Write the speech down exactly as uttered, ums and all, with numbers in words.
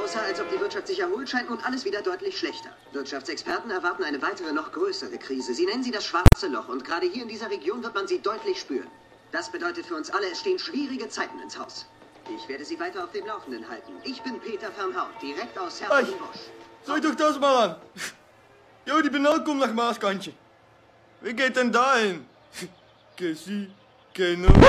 aussah, als ob die Wirtschaft sich erholt, scheint nun alles wieder deutlich schlechter. Wirtschaftsexperten erwarten eine weitere, noch größere Krise. Sie nennen sie das schwarze Loch und gerade hier in dieser Region wird man sie deutlich spüren. Das bedeutet für uns alle, es stehen schwierige Zeiten ins Haus. Ich werde Sie weiter auf dem Laufenden halten. Ich bin Peter Verhaut, direkt aus Herzogenbusch. Schau doch das mal an. Jo, die Benal kommt nach Maaskantje. Wie geht denn da hin? Cassie, Keno.